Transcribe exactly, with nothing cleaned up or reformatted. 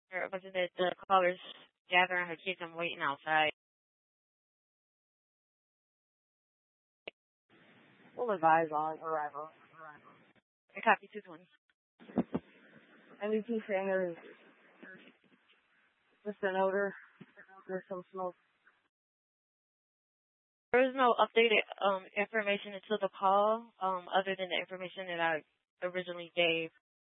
Or was it that the caller's gathering her kids and waiting outside? We'll advise on arrival. I copy two twenty. M V P saying there's just an odor. There's some smoke. There is no updated um information into the call, um, other than the information that I originally gave.